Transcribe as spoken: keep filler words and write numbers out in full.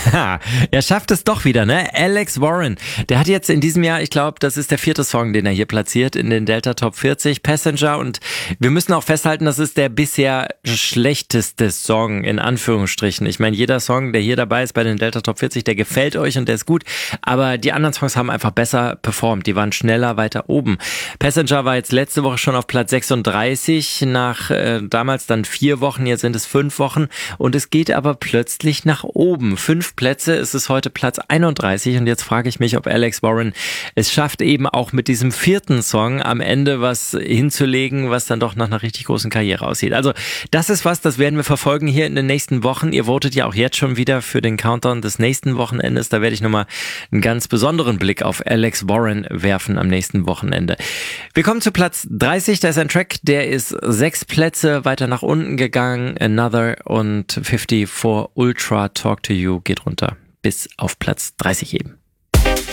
Er schafft es doch wieder, ne? Alex Warren. Der hat jetzt in diesem Jahr, ich glaube, das ist der vierte Song, den er hier platziert in den Delta Top vierzig, Passenger. Und wir müssen auch festhalten, das ist der bisher schlechteste Song, in Anführungsstrichen. Ich meine, jeder Song, der hier dabei ist bei den Delta Top vierzig, der gefällt euch und der ist gut. Aber die anderen Songs haben einfach besser performt. Die waren schneller weiter oben. Passenger war jetzt letzte Woche schon auf Platz sechsunddreißig, nach äh, damals dann vier Wochen, jetzt sind es fünf Wochen. Und es geht aber plötzlich nach oben. Fünf Plätze, es ist heute Platz einunddreißig und jetzt frage ich mich, ob Alex Warren es schafft, eben auch mit diesem vierten Song am Ende was hinzulegen, was dann doch nach einer richtig großen Karriere aussieht. Also das ist was, das werden wir verfolgen hier in den nächsten Wochen. Ihr votet ja auch jetzt schon wieder für den Countdown des nächsten Wochenendes. Da werde ich nochmal einen ganz besonderen Blick auf Alex Warren werfen am nächsten Wochenende. Wir kommen zu Platz dreißig, da ist ein Track, der ist sechs Plätze weiter nach unten gegangen. Another und fünfty for Ultra Talk to You geht runter bis auf Platz dreißig eben.